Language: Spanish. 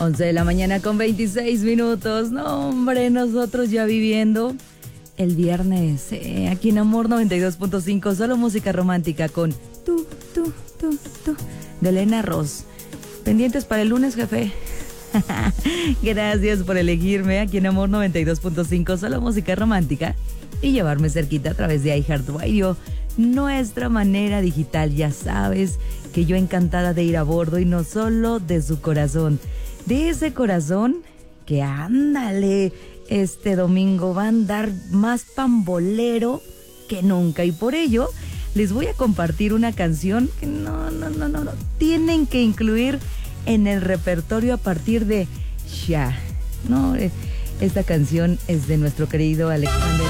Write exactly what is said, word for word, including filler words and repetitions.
once de la mañana con veintiséis minutos. No, hombre, nosotros ya viviendo el viernes. Eh, aquí en Amor noventa y dos punto cinco, solo música romántica con tú, tú, tú, tú, de Elena Ross. Pendientes para el lunes, jefe. Gracias por elegirme aquí en Amor noventa y dos punto cinco, solo música romántica, y llevarme cerquita a través de iHeartRadio, nuestra manera digital. Ya sabes que yo encantada de ir a bordo, y no solo de su corazón, de ese corazón que ándale, este domingo va a andar más pambolero que nunca, y por ello les voy a compartir una canción que no, no, no, no, no, tienen que incluir en el repertorio a partir de ya. No, esta canción es de nuestro querido Alexander